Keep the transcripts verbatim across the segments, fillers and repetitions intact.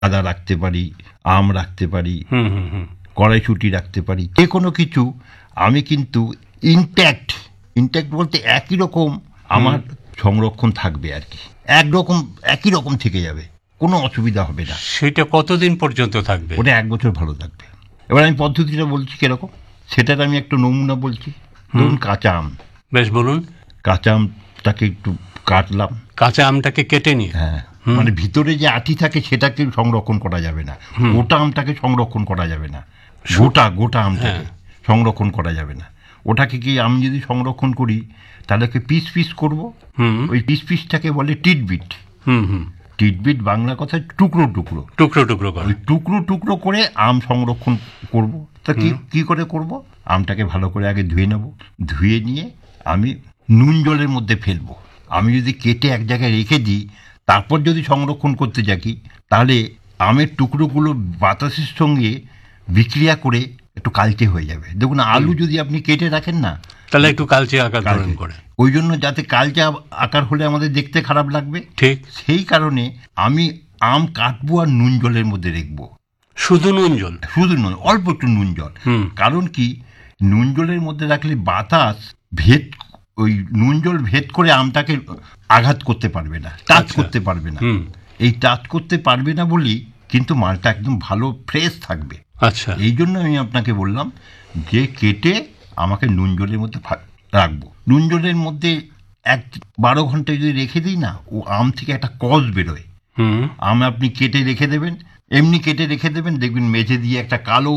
আদা রাখতে পারি, আম রাখতে পারি, হুম হুম হুম কড়াইশুঁটি রাখতে পারি, যে কোনো কিছু আমি কিন্তু ইনট্যাক্ট ইনট্যাক্ট বলতে একই রকম আমার সংরক্ষণ থাকবে আর কি, একরকম একই রকম থেকে যাবে, কোনো অসুবিধা হবে না। সেটা কতদিন পর্যন্ত থাকবে? ওটা এক বছর ভালো থাকবে। এবার আমি পদ্ধতিটা বলছি কিরকম, সেটার আমি একটু নমুনা বলছি। ধরুন কাঁচা আম, বেশ বলুন। কাঁচা আমটাকে একটু কাটলাম, কাঁচা আমটাকে কেটে নিয়ে, হ্যাঁ, মানে ভিতরে যে আটি থাকে সেটাকে সংরক্ষণ করা যাবে না, গোটা আমটাকে সংরক্ষণ করা যাবে না, গোটা গোটা আমটাকে সংরক্ষণ করা যাবে না। ওটাকে কি আমি যদি সংরক্ষণ করি তাহলে পিস পিস করবো, ওই পিস পিসটাকে বলে টিটবিট। হুম হুম টিটবিট বাংলা কথায় টুকরো টুকরো টুকরো টুকরো করে, ওই টুকরো টুকরো করে আম সংরক্ষণ করব। তা কি কি করে করব? আমটাকে ভালো করে আগে ধুয়ে নেব, ধুয়ে নিয়ে আমি নুন জলের মধ্যে ফেলবো। আমি যদি কেটে এক জায়গায় রেখে দিই তারপর যদি সংরক্ষণ করতে থাকি তাহলে আমের টুকরোগুলো বাতাসের সঙ্গে বিক্রিয়া করে একটু কালচে হয়ে যাবে। দেখুন আলু যদি আপনি কেটে রাখেন না তাহলে একটু কালচে আকার ধারণ করে, ওই জন্য যাতে কালচে আকার হলে আমাদের দেখতে খারাপ লাগবে, ঠিক সেই কারণে আমি আম কাটবো আর নুন জলের মধ্যে রাখবো। শুধু নুন জল? শুধু নুন, অল্প একটু নুন জল। কারণ কি, নুন জলের মধ্যে রাখলে বাতাস ভেদ, ওই নুন জল ভেদ করে আমটাকে আঘাত করতে পারবে না, টাচ করতে পারবে না। এই টাচ করতে পারবে না বলি কিন্তু মালটা একদম ভালো ফ্রেশ থাকবে। আচ্ছা, এই জন্য আমি আপনাকে বললাম যে কেটে আমাকে নুন জলের মধ্যে রাখবো। নুন জলের মধ্যে এক বারো ঘন্টা যদি রেখে দিই না, ও আম থেকে একটা কষ বেরোয়। আম আপনি কেটে রেখে দেবেন, এমনি কেটে রেখে দেবেন, দেখবেন মেঝে দিয়ে একটা কালো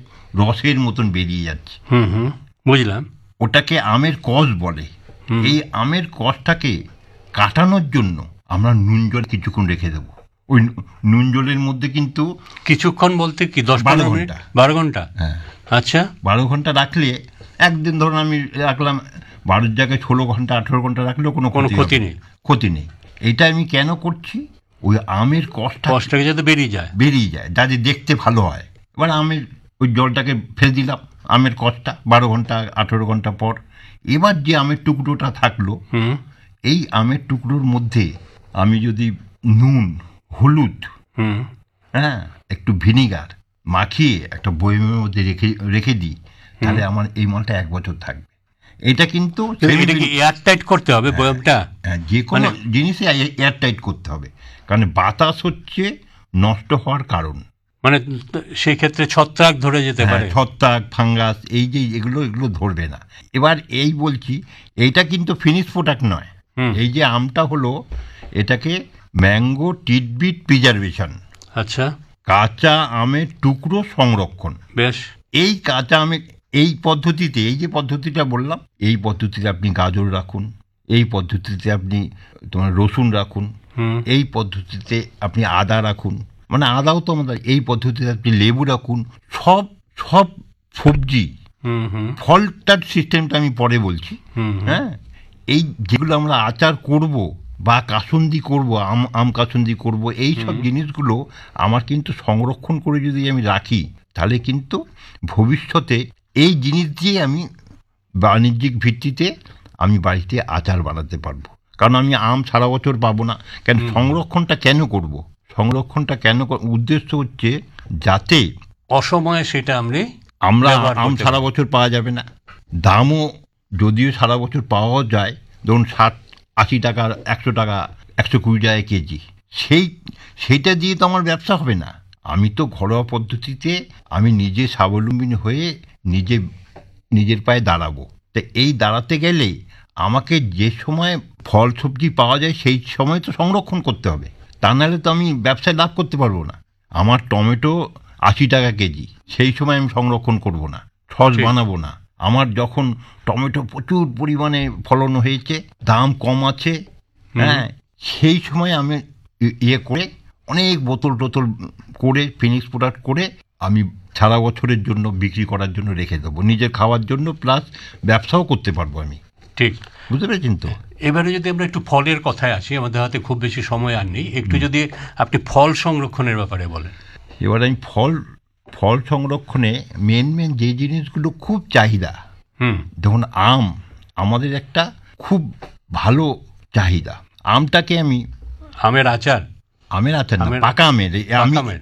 রসের মতন বেরিয়ে যাচ্ছে। হুম হুম বুঝলাম। ওটাকে আমের কষ বলে। এই আমের কষটাকে কাটানোর জন্য আমরা নুন জল কিছুক্ষণ রেখে দেবো। ওই নুন জলের মধ্যে কিন্তু কিছুক্ষণ বলতে কি দশ বারো ঘন্টা? বারো ঘন্টা, হ্যাঁ। আচ্ছা, বারো ঘন্টা রাখলে, একদিন ধরুন আমি রাখলাম, বারোর জায়গায় ষোলো ঘন্টা আঠেরো ঘন্টা রাখলেও কোনো কোনো ক্ষতি নেই, ক্ষতি নেই। এটা আমি কেন করছি, ওই আমের কষটা কষটাকে যাতে বেরিয়ে যায়, বেরিয়ে যায় যাতে দেখতে ভালো হয়। এবার আমের ওই জলটাকে ফেলে দিলাম, আমের কষটা বারো ঘন্টা আঠেরো ঘন্টা পর। এবার যে আমের টুকরোটা থাকলো, এই আমের টুকরোর মধ্যে আমি যদি নুন, হলুদ, হ্যাঁ, একটু ভিনিগার মাখিয়ে একটা বয়মের মধ্যে রেখে রেখে দিই, তাহলে আমার এই মালটা এক বছর থাকবে। এটা কিন্তু এয়ার টাইট করতে হবে বয়মটা, যে কোনো জিনিসে এয়ার টাইট করতে হবে, কারণ বাতাস হচ্ছে নষ্ট হওয়ার কারণ। মানে সেই ক্ষেত্রে ছত্রাক ধরে যেতে পারে, ছত্রাক, ফাঙ্গাস, এই যে এগুলো এগুলো ধরবে না। এবার এই বলছি, এইটা কিন্তু ফিনিশ প্রোডাক্ট নয়। এই যে আমটা হলো, এটাকে ম্যাঙ্গো টিটবিট প্রিজারভেশন। আচ্ছা, কাঁচা আমের টুকরো সংরক্ষণ। বেশ, এই কাঁচা আমের এই পদ্ধতিতে, এই যে পদ্ধতিটা বললাম, এই পদ্ধতিতে আপনি গাজর রাখুন, এই পদ্ধতিতে আপনি তোমার রসুন রাখুন, এই পদ্ধতিতে আপনি আদা রাখুন, মানে আদাও তো আমাদের, এই পদ্ধতিতে আপনি লেবু রাখুন, সব সব সবজি, ফলটার সিস্টেমটা আমি পরে বলছি। হ্যাঁ, এই যেগুলো আমরা আচার করব বা কাসুন্দি করব, আম আম কাসুন্দি করব, এই সব জিনিসগুলো আমার কিন্তু সংরক্ষণ করে যদি আমি রাখি, তাহলে কিন্তু ভবিষ্যতে এই জিনিস দিয়ে আমি বাণিজ্যিক ভিত্তিতে আমি বাড়িতে আচার বানাতে পারবো। কারণ আমি আম সারা বছর পাবো না। কেন সংরক্ষণটা কেন করব? সংরক্ষণটা কেন উদ্দেশ্য হচ্ছে যাতে অসময়ে সেটা আমরা আমরা আম সারা বছর পাওয়া যাবে না, দামও যদিও সারা বছর পাওয়া যায়, ধরুন ষাট আশি টাকা, একশো টাকা, একশো কুড়ি টাকা কেজি, সেই সেইটা দিয়ে তো আমার ব্যবসা হবে না। আমি তো ঘরোয়া পদ্ধতিতে আমি নিজে স্বাবলম্বী হয়ে নিজে নিজের পায়ে দাঁড়াবো। তো এই দাঁড়াতে গেলে আমাকে যে সময় ফল সবজি পাওয়া যায় সেই সময় তো সংরক্ষণ করতে হবে, তা নাহলে তো আমি ব্যবসায় লাভ করতে পারবো না। আমার টমেটো আশি টাকা কেজি, সেই সময় আমি সংরক্ষণ করব না, সস বানাবো না। আমার যখন টমেটো প্রচুর পরিমাণে ফলন হয়েছে, দাম কম আছে, হ্যাঁ, সেই সময় আমি ইয়ে করে অনেক বোতল টোতল করে ফিনিশ প্রোডাক্ট করে আমি সারা বছরের জন্য বিক্রি করার জন্য রেখে দেবো, নিজের খাওয়ার জন্য, প্লাস ব্যবসাও করতে পারবো আমি। ঠিক, বুঝতে পেরেছেন তো? এবারে যদি আমরা একটু ফলের কথায় আসি, আমাদের হাতে খুব বেশি সময় আর নেই, একটু যদি আপনি ফল সংরক্ষণের ব্যাপারে বলেন। এবার আমি ফল ফল সংরক্ষণে মেন মেন যে জিনিসগুলো খুব চাহিদা, হুম, দেখুন আম আমাদের একটা খুব ভালো চাহিদা। আমটাকে আমি আমের আচার আমের আচার না, আমের- পাকা আমের। এই আমি পাকা আমের।